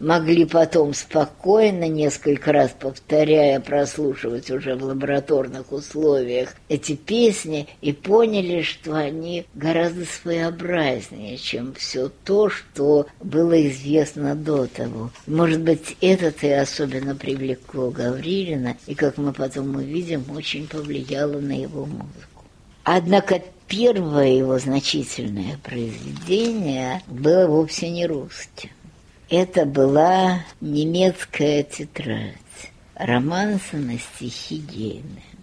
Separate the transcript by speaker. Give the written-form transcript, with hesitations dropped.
Speaker 1: могли потом спокойно, несколько раз повторяя, прослушивать уже в лабораторных условиях эти песни и поняли, что они гораздо своеобразнее, чем все то, что было известно до того. Может быть, это-то и особенно привлекло Гаврилина, и, как мы потом увидим, очень повлияло на его музыку. Однако первое его значительное произведение было вовсе не русским. Это была немецкая тетрадь, романсы на стихи Гейне.